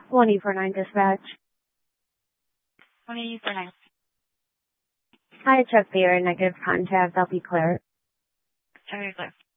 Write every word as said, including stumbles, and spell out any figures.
twenty-four nine dispatch. twenty-four nine. Hi, Chuck Beer, negative contact. I'll be clear. Okay, clear.